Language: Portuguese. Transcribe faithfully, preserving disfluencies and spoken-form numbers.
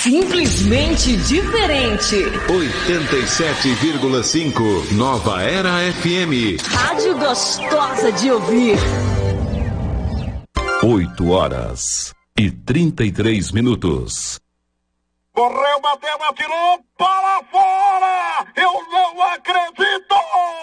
Simplesmente diferente. oitenta e sete vírgula cinco Nova Era F M. Rádio gostosa de ouvir. oito horas e trinta e três minutos. Correu, bateu, atirou, para fora! Eu não acredito!